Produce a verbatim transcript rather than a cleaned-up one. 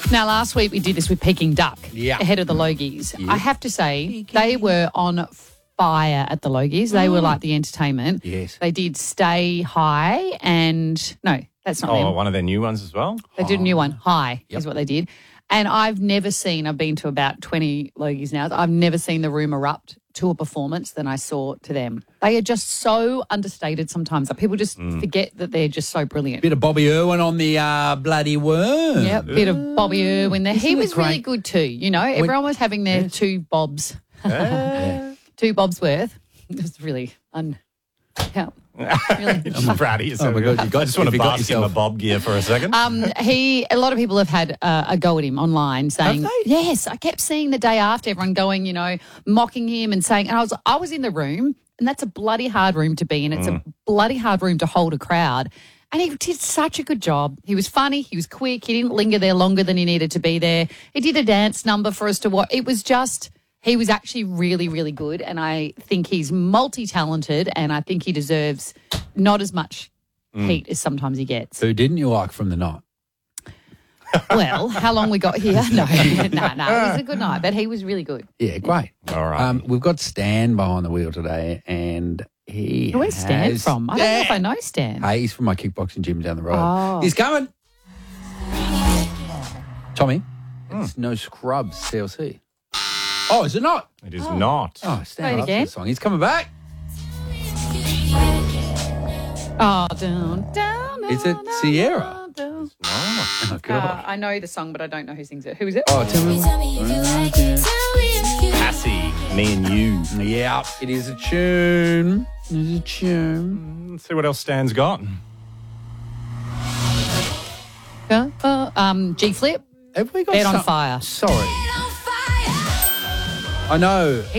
Now, last week we did this with Peking Duck Yeah. ahead of the Logies. Yeah. I have to say, they were on fire at the Logies. They were like the entertainment. Yes. They did Stay High and, no, that's not Oh, them. one of their new ones as well? They did a new one, High Yep. is what they did. And I've never seen, I've been to about twenty Logies now, I've never seen the room erupt to a performance than I saw to them. They are just so understated sometimes that people just forget that they're just so brilliant. Bit of Bobby Irwin on the uh, bloody worm. Yeah, bit of Bobby Irwin there. He Isn't it was really great? good too. You know, everyone was having their two bobs, Yeah. two bobs worth. It was really un. Yeah, really. I'm proud of yourself. Oh, my God, you got- I just want you to got bask in the yourself. bob gear for a second. Um, he. A lot of people have had uh, a go at him online, saying, Have they? "Yes." I kept seeing the day after everyone going, you know, mocking him and saying, and I was, I was in the room, and that's a bloody hard room to be in. It's a bloody hard room to hold a crowd. And he did such a good job. He was funny. He was quick. He didn't linger there longer than he needed to be there. He did a dance number for us to watch. It was just, he was actually really, really good. And I think he's multi-talented, and I think he deserves not as much heat as sometimes he gets. Who didn't you like from the night? Well, how long we got here? No, no, no. It was a good night, but he was really good. Yeah, great. All right. Um, we've got Stan behind the wheel today, and he Where's Stan has- from? I don't know if I know Stan. Hey, he's from my kickboxing gym down the road. Oh. He's coming. Tommy, it's No Scrubs C L C. Oh, is it not? it is not. Oh, Play Stan it loves again. this song. He's coming back. Oh, down, down. Is it down, Sierra? down, down. Oh, Uh, God. I know the song, but I don't know who sings it. Who is it? Oh, tell me. Tell me if you like it. Tell me if you Cassie, me and you. Yeah, it is a tune. It is a tune. Let's see what else Stan's got. Uh, uh, um, G Flip. Have we got Bed on some- Fire. Sorry. get on fire. I know.